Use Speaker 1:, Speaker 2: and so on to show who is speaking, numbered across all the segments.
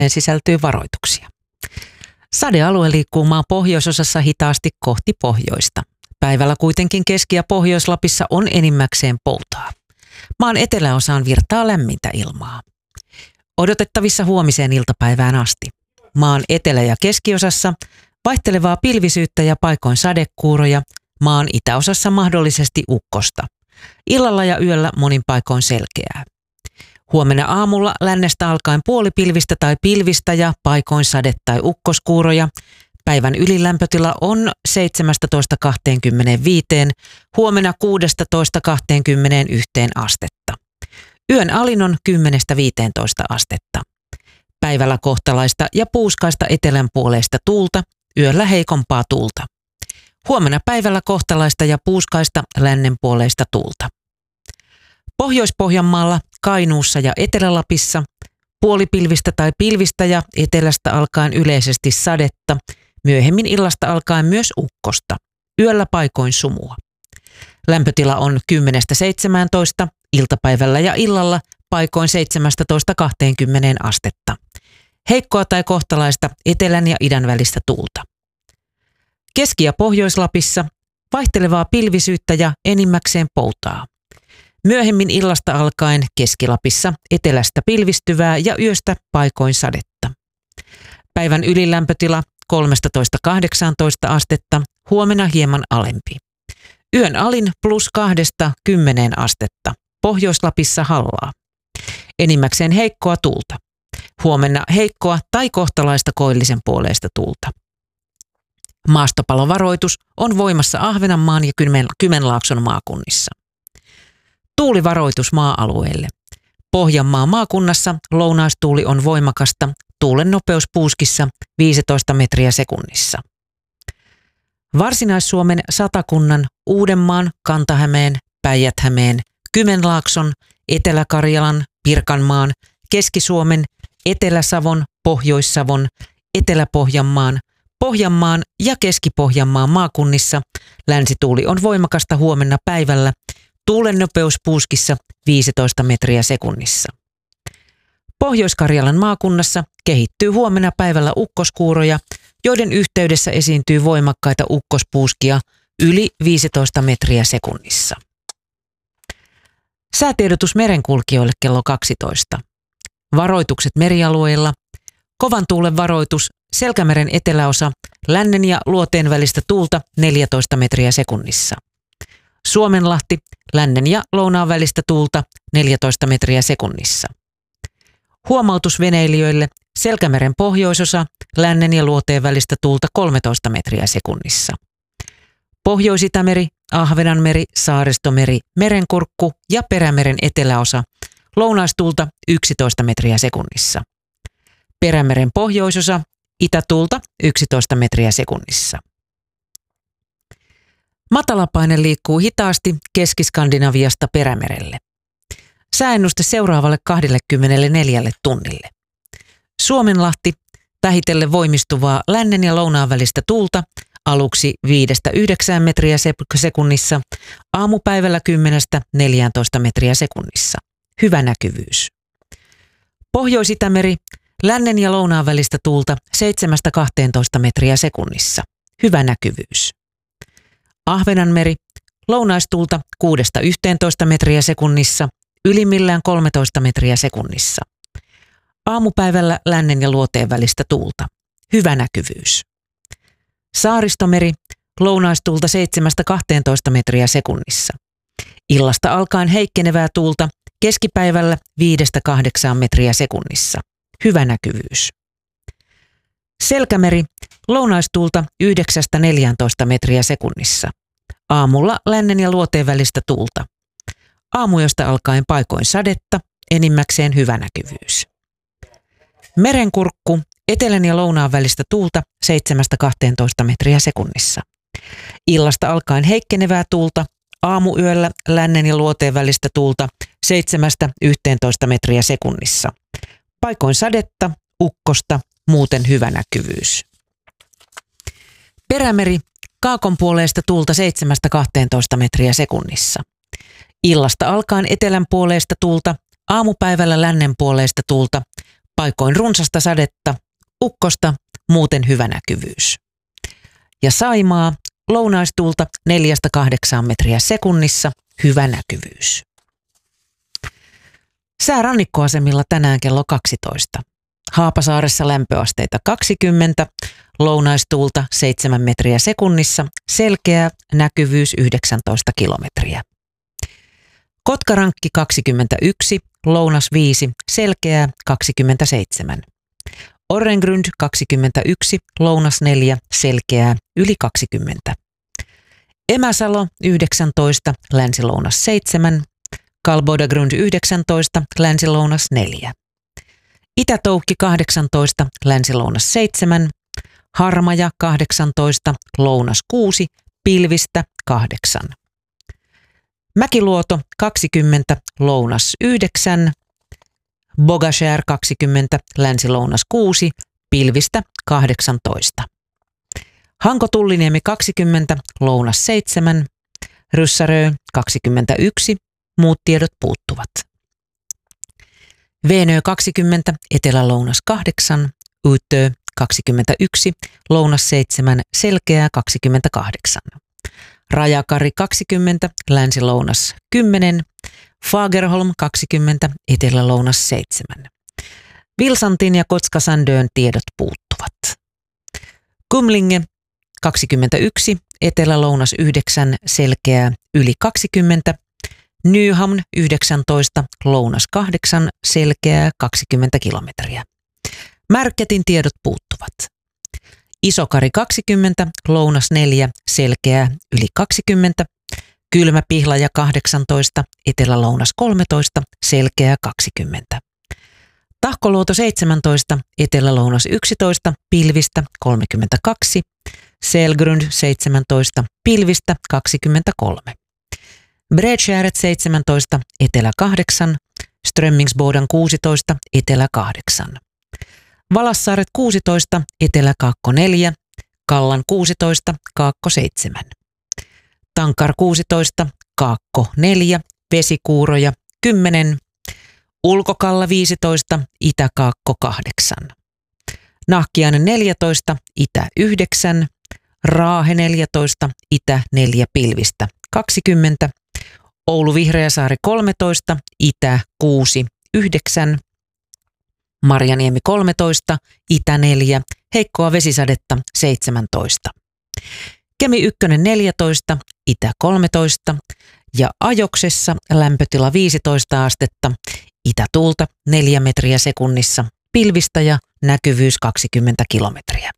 Speaker 1: sisältyy varoituksia. Sadealue liikkuu maan pohjoisosassa hitaasti kohti pohjoista. Päivällä kuitenkin Keski- ja Pohjois-Lapissa on enimmäkseen poutaa. Maan eteläosaan virtaa lämmintä ilmaa. Odotettavissa huomiseen iltapäivään asti. Maan etelä- ja keskiosassa vaihtelevaa pilvisyyttä ja paikoin sadekuuroja, maan itäosassa mahdollisesti ukkosta. Illalla ja yöllä monin paikoin selkeää. Huomenna aamulla lännestä alkaen puolipilvistä tai pilvistä ja paikoin sade- tai ukkoskuuroja. Päivän ylilämpötila on 17–25, huomenna 16–21 astetta. Yön alin on 10–15 astetta. Päivällä kohtalaista ja puuskaista etelänpuoleista tuulta, yöllä heikompaa tuulta. Huomenna päivällä kohtalaista ja puuskaista lännenpuoleista tuulta. Pohjois-Pohjanmaalla, Kainuussa ja Etelä-Lapissa puolipilvistä tai pilvistä ja etelästä alkaen yleisesti sadetta, myöhemmin illasta alkaen myös ukkosta, yöllä paikoin sumua. Lämpötila on 10–17, iltapäivällä ja illalla paikoin 17–20 astetta. Heikkoa tai kohtalaista etelän ja idän välistä tuulta. Keski- ja Pohjois-Lapissa vaihtelevaa pilvisyyttä ja enimmäkseen poutaa. Myöhemmin illasta alkaen Keski-Lapissa etelästä pilvistyvää ja yöstä paikoin sadetta. Päivän ylilämpötila 13–18 astetta, huomenna hieman alempi. Yön alin +2–10 astetta, Pohjois-Lapissa hallaa. Enimmäkseen heikkoa tuulta. Huomenna heikkoa tai kohtalaista koillisen puoleista tuulta. Maastopalovaroitus on voimassa Ahvenanmaan ja Kymenlaakson maakunnissa. Tuulivaroitus maa-alueelle. Pohjanmaan maakunnassa lounaistuuli on voimakasta, tuulen nopeus puuskissa 15 metriä sekunnissa. Varsinais-Suomen Satakunnan, Uudenmaan, Kanta-Hämeen, Päijät-Hämeen, Kymenlaakson, Etelä-Karjalan, Pirkanmaan, Keski-Suomen, Etelä-Savon, Pohjois-Savon, Etelä-Pohjanmaan, Pohjanmaan ja Keski-Pohjanmaan maakunnissa länsituuli on voimakasta huomenna päivällä, tuulen nopeus puuskissa 15 metriä sekunnissa. Pohjois-Karjalan maakunnassa kehittyy huomenna päivällä ukkoskuuroja, joiden yhteydessä esiintyy voimakkaita ukkospuuskia yli 15 metriä sekunnissa. Säätiedotus merenkulkijoille kello 12. Varoitukset merialueilla. Kovan tuulen varoitus, Selkämeren eteläosa, lännen ja luoteen välistä tuulta 14 metriä sekunnissa. Suomenlahti, lännen ja lounaan välistä tuulta 14 metriä sekunnissa. Huomautus veneilijöille, Selkämeren pohjoisosa, lännen ja luoteen välistä tuulta 13 metriä sekunnissa. Pohjois-Itämeri, Ahvenanmeri, Saaristomeri, Merenkurkku ja Perämeren eteläosa, lounaistuulta 11 metriä sekunnissa. Perämeren pohjoisosa, itätuulta 11 metriä sekunnissa. Matalapaine liikkuu hitaasti Keski-Skandinaviasta Perämerelle. Sääennuste seuraavalle 24 tunnille. Suomenlahti, vähitellen voimistuvaa lännen ja lounaan välistä tuulta, aluksi 5–9 metriä sekunnissa, aamupäivällä 10–14 metriä sekunnissa. Hyvä näkyvyys. Pohjois-Itämeri, lännen ja lounaan välistä tuulta 7–12 metriä sekunnissa. Hyvä näkyvyys. Ahvenanmeri, lounaistuulta 6–11 metriä sekunnissa, ylimmillään 13 metriä sekunnissa. Aamupäivällä lännen ja luoteen välistä tuulta. Hyvä näkyvyys. Saaristomeri, lounaistuulta 7–12 metriä sekunnissa. Illasta alkaen heikkenevää tuulta, keskipäivällä 5–8 metriä sekunnissa. Hyvä näkyvyys. Selkämeri, lounaistuulta 9–14 metriä sekunnissa. Aamulla lännen ja luoteen välistä tuulta. Aamuyöstä alkaen paikoin sadetta, enimmäkseen hyvä näkyvyys. Merenkurkku, etelän ja lounaan välistä tuulta 7–12 metriä sekunnissa. Illasta alkaen heikkenevää tuulta, aamuyöllä lännen ja luoteen välistä tuulta 7–11 metriä sekunnissa. Paikoin sadetta, ukkosta, muuten hyvä näkyvyys. Perämeri, kaakon puoleista tuulta 7–12 metriä sekunnissa. Illasta alkaen etelän puoleista tuulta, aamupäivällä lännen puoleista tuulta, paikoin runsasta sadetta, ukkosta, muuten hyvä näkyvyys. Ja Saimaa, lounaistuulta 4-8 metriä sekunnissa, hyvä näkyvyys. Sää rannikkoasemilla tänään kello 12. Haapasaaressa lämpöasteita 20, lounaistuulta 7 metriä sekunnissa, selkeä näkyvyys 19 kilometriä. Kotkarankki 21, lounas 5, selkeää 27. Orrengrund 21, lounas 4, selkeää yli 20. Emäsalo 19, länsilounas 7. Kalbodagrund 19, länsilounas 4. Itätoukki 18, länsilounas 7. Harmaja 18, lounas 6, pilvistä 8. Mäkiluoto 20, lounas 9. Bogashär 20, länsilounas 6, pilvistä 18. Hanko-Tulliniemi 20, lounas 7. Ryssärö 21, muut tiedot puuttuvat. Veenö 20, etelä-lounas 8. Utö 21, lounas 7, selkeää 28. Rajakari 20, länsi-lounas 10. Fagerholm 20, etelä-lounas 7. Vilsantin ja Kotskasandön tiedot puuttuvat. Kumlinge 21, etelä-lounas 9, selkeää yli 20. Nyhamn 19, lounas 8, selkeää 20 kilometriä. Märketin tiedot puuttuvat. Isokari 20, lounas 4, selkeää yli 20. Kylmä-Pihlaja 18, etelä-lounas 13, selkeää 20. Tahkoluoto 17, etelä-lounas 11, pilvistä 32. Selgrund 17, pilvistä 23. Bredskäret 17, etelä 8. Strömmingsbodan 16, etelä 8. Valassaaret 16, etelä kaakko 4. Kallan 16, kaakko 7. Tankar 16, kaakko 4. Vesikuuroja 10. Ulkokalla 15, itäkaakko 8. Nahkiainen 14, itä 9. Raahe 14, itä 4 pilvistä 20. Oulu Vihreäsaari 13, itä 6, 9. Marjaniemi 13, itä 4, heikkoa vesisadetta 17. Kemi 1 14, itä 13 ja Ajoksessa lämpötila 15 astetta, itätuulta 4 metriä sekunnissa, pilvistä ja näkyvyys 20 kilometriä.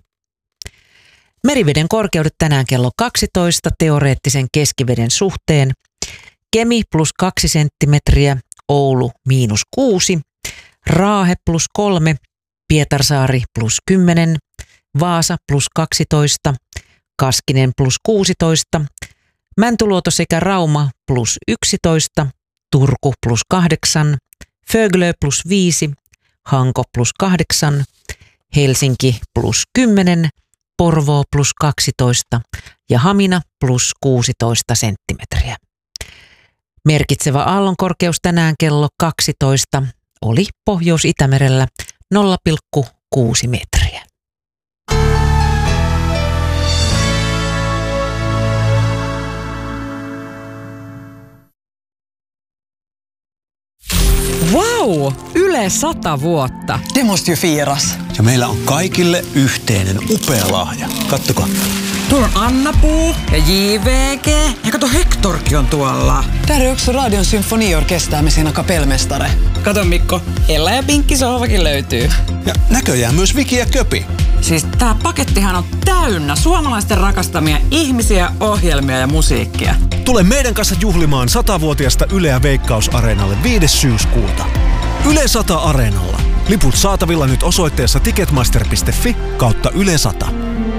Speaker 1: Meriveden korkeudet tänään kello 12 teoreettisen keskiveden suhteen. Kemi plus 2 senttimetriä, Oulu miinus 6, Raahe plus 3, Pietarsaari plus 10, Vaasa plus 12, Kaskinen plus 16, Mäntyluoto sekä Rauma plus 11, Turku plus 8, Föglö plus 5, Hanko plus 8, Helsinki plus 10, Porvoo plus 12 ja Hamina plus 16 senttimetriä. Merkitsevä aallonkorkeus tänään kello 12 oli Pohjois-Itämerellä 0,6 metriä.
Speaker 2: Wow! Yle 100 vuotta.
Speaker 3: Det måste ju firas.
Speaker 4: Ja meillä on kaikille yhteinen upea lahja. Kattokaa.
Speaker 2: Tuolla on Anna-Puu ja JVG. Ja kato, Hektorkin on tuolla.
Speaker 3: Där är också Radion symfoniorkester med sina kapellmästare.
Speaker 2: Kato Mikko, Ella ja Pinkki sohvakin löytyy.
Speaker 4: Ja näköjään myös Viki ja Köpi.
Speaker 2: Siis tää pakettihan on täynnä suomalaisten rakastamia ihmisiä, ohjelmia ja musiikkia.
Speaker 5: Tule meidän kanssa juhlimaan 100-vuotiasta Yleä Veikkaus-areenalle 5. syyskuuta. Yle 100 Areenalla. Liput saatavilla nyt osoitteessa ticketmaster.fi/Yle 100.